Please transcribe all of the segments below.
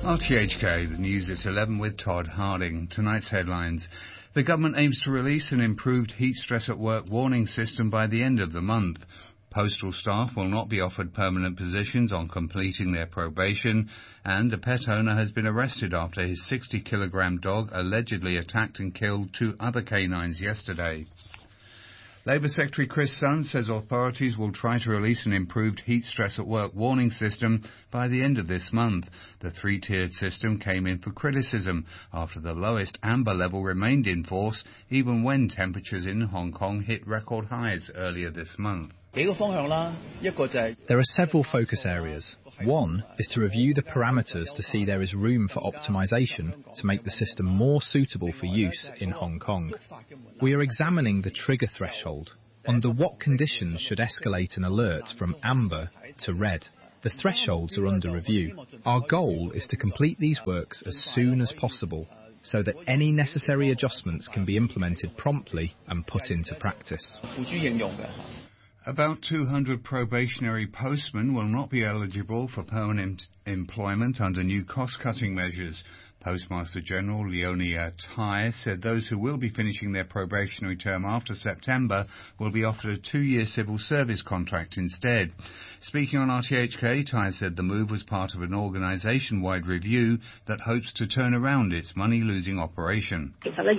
RTHK, the news at 11 with Todd Harding. Tonight's headlines. The government aims to release an improved heat stress at work warning system by the end of the month. Postal staff will not be offered permanent positions on completing their probation, and a pet owner has been arrested after his 60-kilogram dog allegedly attacked and killed 2 other canines yesterday. Labour Secretary Chris Sunn says authorities will try to release an improved heat stress at work warning system by the end of this month. The 3-tiered system came in for criticism after the lowest amber level remained in force even when temperatures in Hong Kong hit record highs earlier this month. There are several focus areas. One is to review the parameters to see there is room for optimization to make the system more suitable for use in Hong Kong. We are examining the trigger threshold. Under what conditions should escalate an alert from amber to red? The thresholds are under review. Our goal is to complete these works as soon as possible so that any necessary adjustments can be implemented promptly and put into practice. About 200 probationary postmen will not be eligible for permanent employment under new cost-cutting measures. Postmaster General Leonia Tai said those who will be finishing their probationary term after September will be offered a 2-year civil service contract instead. Speaking on RTHK, Tai said the move was part of an organisation-wide review that hopes to turn around its money-losing operation.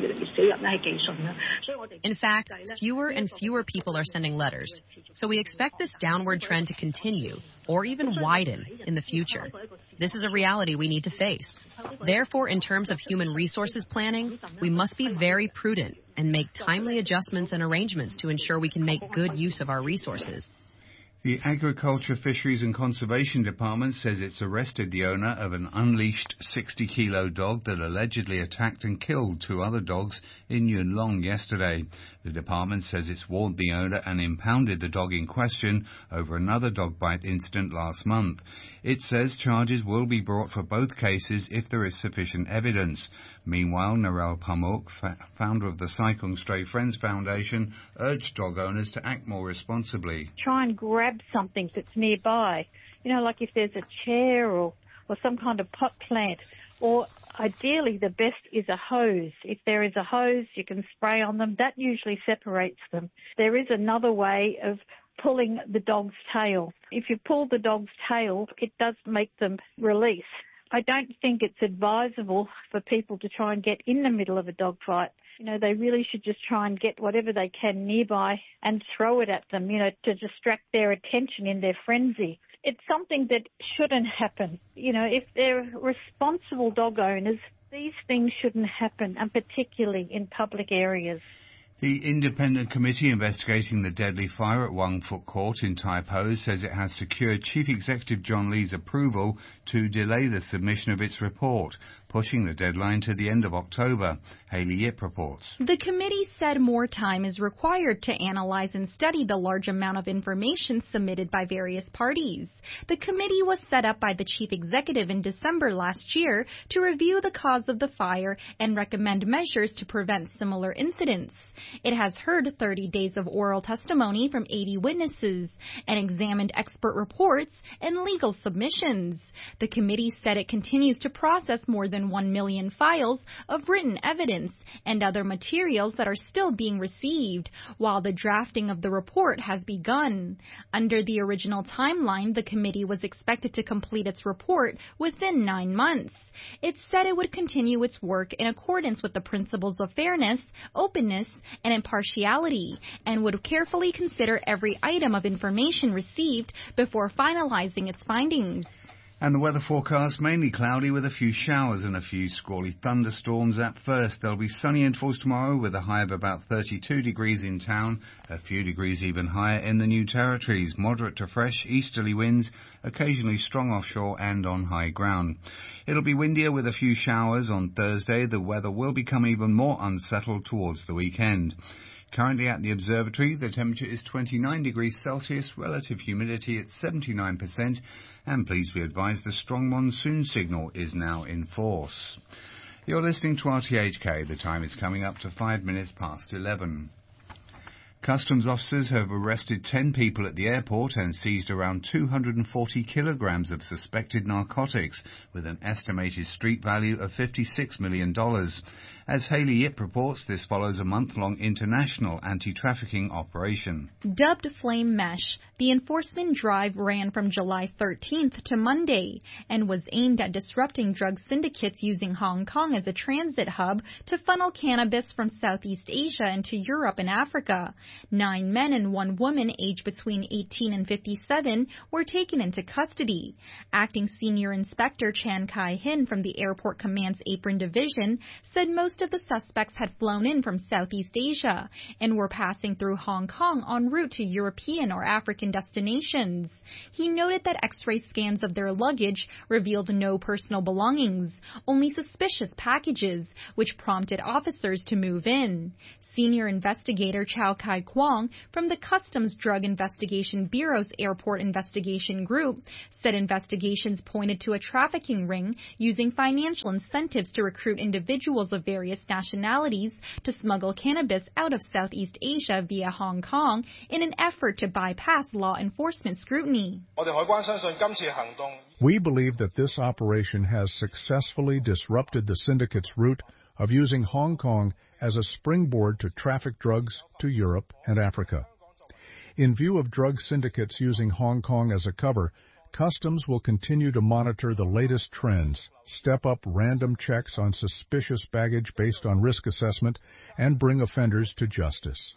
In fact, fewer and fewer people are sending letters, so we expect this downward trend to continue or even widen in the future. This is a reality we need to face. Therefore, in terms of human resources planning, we must be very prudent and make timely adjustments and arrangements to ensure we can make good use of our resources. The Agriculture, Fisheries and Conservation Department says it's arrested the owner of an unleashed 60-kilo dog that allegedly attacked and killed 2 other dogs in Yuen Long yesterday. The department says it's warned the owner and impounded the dog in question over another dog bite incident last month. It says charges will be brought for both cases if there is sufficient evidence. Meanwhile, Narelle Pamuk, founder of the Sai Kung Stray Friends Foundation, urged dog owners to act more responsibly. Try and grab something that's nearby, like if there's a chair or some kind of pot plant, or ideally the best is a hose. If there is a hose, you can spray on them. That usually separates them. There is another way of pulling the dog's tail. If you pull the dog's tail, it does make them release. I don't think it's advisable for people to try and get in the middle of a dog fight. They really should just try and get whatever they can nearby and throw it at them, to distract their attention in their frenzy. It's something that shouldn't happen. If they're responsible dog owners, these things shouldn't happen, and particularly in public areas. The independent committee investigating the deadly fire at Wang Fuk Court in Tai Po says it has secured Chief Executive John Lee's approval to delay the submission of its report, pushing the deadline to the end of October. Hayley Yip reports. The committee said more time is required to analyze and study the large amount of information submitted by various parties. The committee was set up by the chief executive in December last year to review the cause of the fire and recommend measures to prevent similar incidents. It has heard 30 days of oral testimony from 80 witnesses and examined expert reports and legal submissions. The committee said it continues to process more than 1 million files of written evidence and other materials that are still being received, while the drafting of the report has begun. Under the original timeline, the committee was expected to complete its report within 9 months. It said it would continue its work in accordance with the principles of fairness, openness, and impartiality, and would carefully consider every item of information received before finalizing its findings. And the weather forecast, mainly cloudy with a few showers and a few squally thunderstorms at first. There'll be sunny intervals tomorrow with a high of about 32 degrees in town, a few degrees even higher in the New Territories. Moderate to fresh easterly winds, occasionally strong offshore and on high ground. It'll be windier with a few showers on Thursday. The weather will become even more unsettled towards the weekend. Currently at the observatory, the temperature is 29 degrees Celsius, relative humidity at 79%, and please be advised the strong monsoon signal is now in force. You're listening to RTHK. The time is coming up to 5 minutes past 11. Customs officers have arrested 10 people at the airport and seized around 240 kilograms of suspected narcotics, with an estimated street value of $56 million. As Hayley Yip reports, this follows a month-long international anti-trafficking operation. Dubbed Flame Mesh, the enforcement drive ran from July 13th to Monday and was aimed at disrupting drug syndicates using Hong Kong as a transit hub to funnel cannabis from Southeast Asia into Europe and Africa. 9 men and 1 woman aged between 18 and 57 were taken into custody. Acting Senior Inspector Chan Kai-hin from the Airport Command's Apron Division said most of the suspects had flown in from Southeast Asia and were passing through Hong Kong en route to European or African destinations. He noted that X-ray scans of their luggage revealed no personal belongings, only suspicious packages, which prompted officers to move in. Senior Investigator Chow Kai-kwong from the Customs Drug Investigation Bureau's Airport Investigation Group said investigations pointed to a trafficking ring using financial incentives to recruit individuals of various nationalities to smuggle cannabis out of Southeast Asia via Hong Kong in an effort to bypass law enforcement scrutiny. We believe that this operation has successfully disrupted the syndicate's route of using Hong Kong as a springboard to traffic drugs to Europe and Africa. In view of drug syndicates using Hong Kong as a cover, Customs will continue to monitor the latest trends, step up random checks on suspicious baggage based on risk assessment, and bring offenders to justice.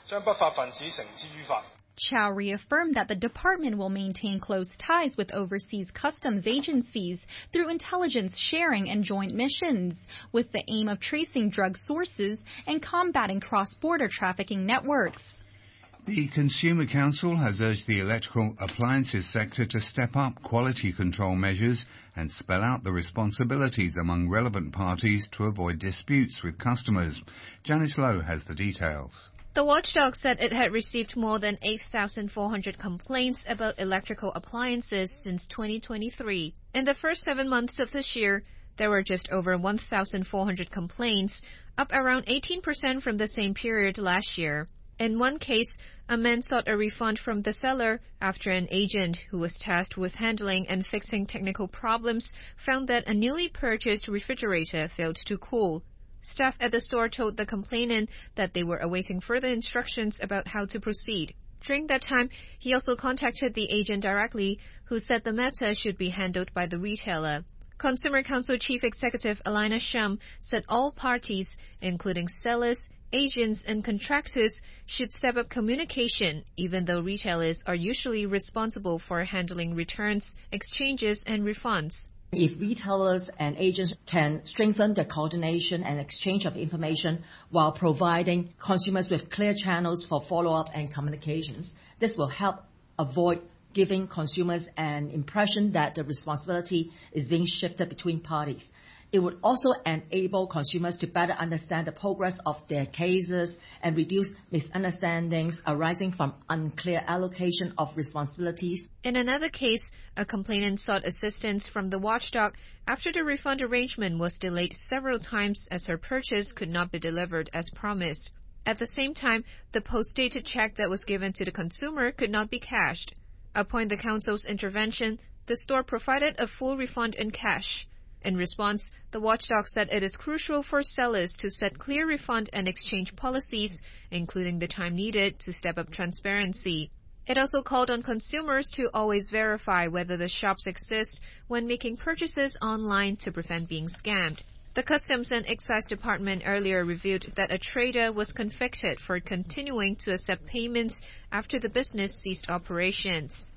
Chow reaffirmed that the department will maintain close ties with overseas customs agencies through intelligence sharing and joint missions, with the aim of tracing drug sources and combating cross-border trafficking networks. The Consumer Council has urged the electrical appliances sector to step up quality control measures and spell out the responsibilities among relevant parties to avoid disputes with customers. Janice Lowe has the details. The watchdog said it had received more than 8,400 complaints about electrical appliances since 2023. In the first 7 months of this year, there were just over 1,400 complaints, up around 18% from the same period last year. In one case, a man sought a refund from the seller after an agent who was tasked with handling and fixing technical problems found that a newly purchased refrigerator failed to cool. Staff at the store told the complainant that they were awaiting further instructions about how to proceed. During that time, he also contacted the agent directly, who said the matter should be handled by the retailer. Consumer Council Chief Executive Alina Shum said all parties, including sellers, agents and contractors, should step up communication, even though retailers are usually responsible for handling returns, exchanges and refunds. If retailers and agents can strengthen the coordination and exchange of information while providing consumers with clear channels for follow-up and communications, this will help avoid giving consumers an impression that the responsibility is being shifted between parties. It would also enable consumers to better understand the progress of their cases and reduce misunderstandings arising from unclear allocation of responsibilities. In another case, a complainant sought assistance from the watchdog after the refund arrangement was delayed several times as her purchase could not be delivered as promised. At the same time, the post-dated check that was given to the consumer could not be cashed. Upon the council's intervention, the store provided a full refund in cash. In response, the watchdog said it is crucial for sellers to set clear refund and exchange policies, including the time needed to step up transparency. It also called on consumers to always verify whether the shops exist when making purchases online to prevent being scammed. The Customs and Excise Department earlier revealed that a trader was convicted for continuing to accept payments after the business ceased operations.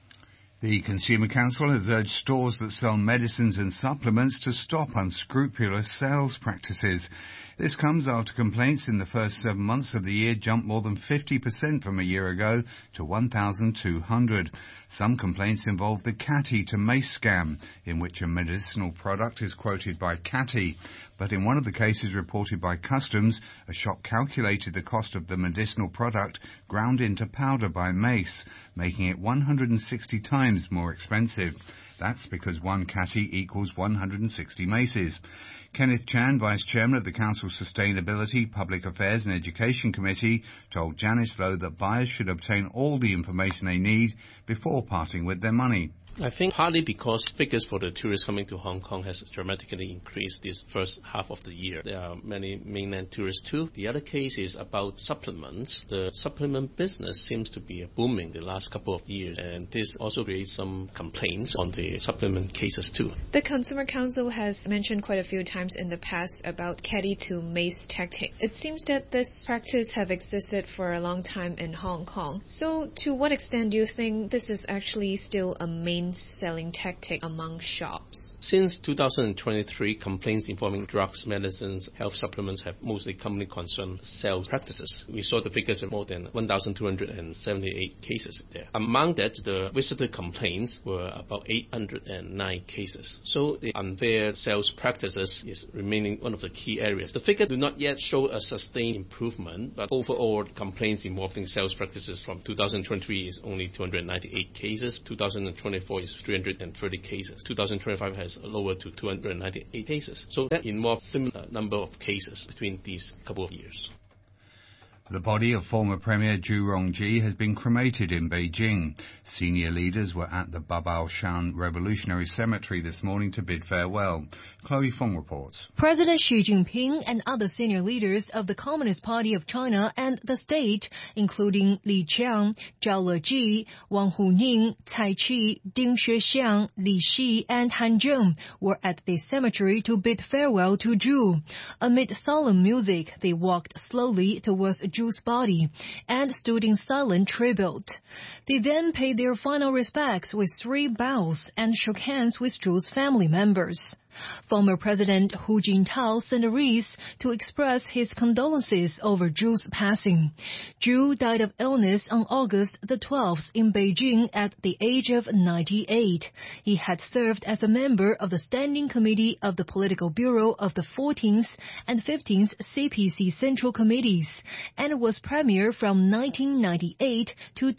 The Consumer Council has urged stores that sell medicines and supplements to stop unscrupulous sales practices. This comes after complaints in the first 7 months of the year jumped more than 50% from a year ago to 1,200. Some complaints involve the Catty to Mace scam, in which a medicinal product is quoted by Catty. But in one of the cases reported by Customs, a shop calculated the cost of the medicinal product ground into powder by Mace, making it 160 times more expensive. That's because one catty equals 160 maces. Kenneth Chan, Vice Chairman of the Council's Sustainability, Public Affairs and Education Committee, told Janice Low that buyers should obtain all the information they need before parting with their money. I think partly because figures for the tourists coming to Hong Kong has dramatically increased this first half of the year. There are many mainland tourists too. The other case is about supplements. The supplement business seems to be booming the last couple of years, and this also creates some complaints on the supplement cases too. The Consumer Council has mentioned quite a few times in the past about caddy to mace tactic. It seems that this practice have existed for a long time in Hong Kong. So to what extent do you think this is actually still a main selling tactic among shops? Since 2023, complaints involving drugs, medicines, health supplements have mostly commonly concerned sales practices. We saw the figures of more than 1,278 cases there. Among that, the visitor complaints were about 809 cases. So the unfair sales practices is remaining one of the key areas. The figure do not yet show a sustained improvement, but overall complaints involving sales practices from 2023 is only 298 cases, 2024 is 330 cases, 2025 has lowered to 298 cases. So that involves similar number of cases between these couple of years. The body of former Premier Zhu Rongji has been cremated in Beijing. Senior leaders were at the Babaoshan Revolutionary Cemetery this morning to bid farewell. Chloe Fong reports. President Xi Jinping and other senior leaders of the Communist Party of China and the state, including Li Qiang, Zhao Leji, Wang Huning, Cai Qi, Ding Xuexiang, Li Xi, and Han Zheng, were at the cemetery to bid farewell to Zhu. Amid solemn music, they walked slowly towards Zhu's body and stood in silent tribute. They then paid their final respects with 3 bows and shook hands with Zhu's family members. Former President Hu Jintao sent a wreath to express his condolences over Zhu's passing. Zhu died of illness on August the 12th in Beijing at the age of 98. He had served as a member of the Standing Committee of the Political Bureau of the 14th and 15th CPC Central Committees and was Premier from 1998 to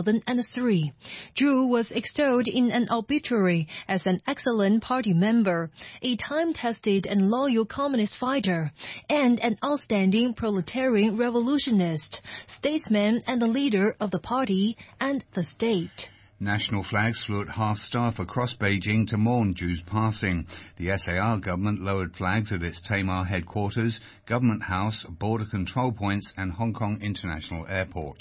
2003. Zhu was extolled in an obituary as an excellent party member, a time-tested and loyal communist fighter, and an outstanding proletarian revolutionist, statesman and the leader of the party and the state. National flags flew at half-staff across Beijing to mourn Zhu's passing. The SAR government lowered flags at its Tamar headquarters, Government House, border control points and Hong Kong International Airport.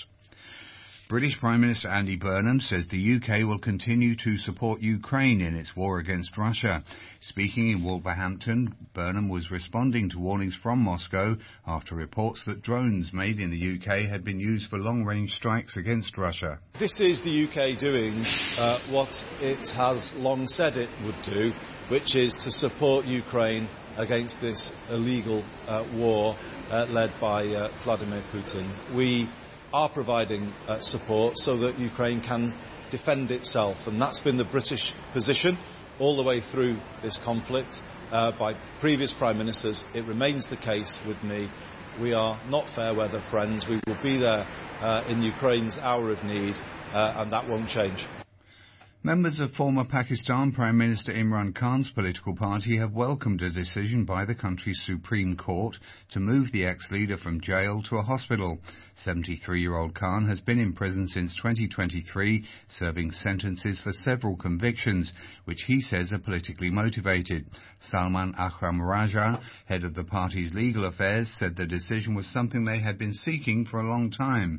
British Prime Minister Andy Burnham says the UK will continue to support Ukraine in its war against Russia. Speaking in Wolverhampton, Burnham was responding to warnings from Moscow after reports that drones made in the UK had been used for long-range strikes against Russia. This is the UK doing what it has long said it would do, which is to support Ukraine against this illegal war led by Vladimir Putin. We are providing support so that Ukraine can defend itself, and that's been the British position all the way through this conflict by previous Prime Ministers. It remains the case with me. We are not fair weather friends. We will be there in Ukraine's hour of need, and that won't change. Members of former Pakistan Prime Minister Imran Khan's political party have welcomed a decision by the country's Supreme Court to move the ex-leader from jail to a hospital. 73-year-old Khan has been in prison since 2023, serving sentences for several convictions, which he says are politically motivated. Salman Akram Raja, head of the party's legal affairs, said the decision was something they had been seeking for a long time.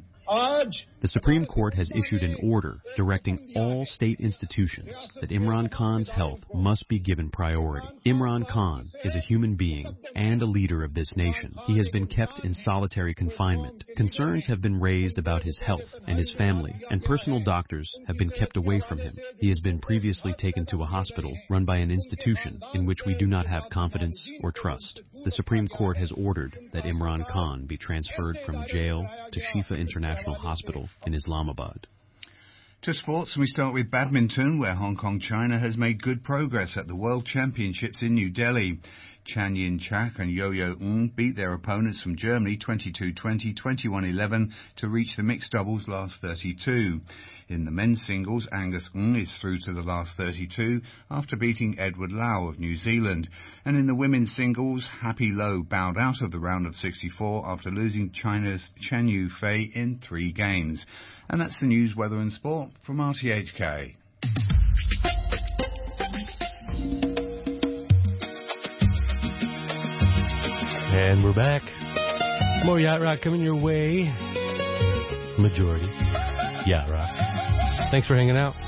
The Supreme Court has issued an order directing all state institutions that Imran Khan's health must be given priority. Imran Khan is a human being and a leader of this nation. He has been kept in solitary confinement. Concerns have been raised about his health and his family, and personal doctors have been kept away from him. He has been previously taken to a hospital run by an institution in which we do not have confidence or trust. The Supreme Court has ordered that Imran Khan be transferred from jail to Shifa International Hospital in Islamabad. To sports, and we start with badminton, where Hong Kong China has made good progress at the World Championships in New Delhi. Chan Yin-chak and Yo-Yo Ng beat their opponents from Germany 22-20, 21-11 to reach the mixed doubles last 32. In the men's singles, Angus Ng is through to the last 32 after beating Edward Lau of New Zealand. And in the women's singles, Happy Low bowed out of the round of 64 after losing China's Chen Yufei in 3 games. And that's the news, weather and sport from RTHK. And we're back. More Yacht Rock coming your way. Majority Yacht Rock. Thanks for hanging out.